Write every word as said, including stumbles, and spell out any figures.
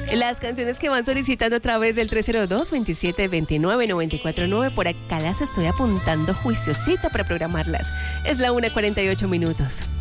Las canciones que van solicitando a través del tres cero dos, veintisiete veintinueve, noventa y cuatro nueve, por acá las estoy apuntando juiciosita para programarlas. Es la una cuarenta y ocho minutos.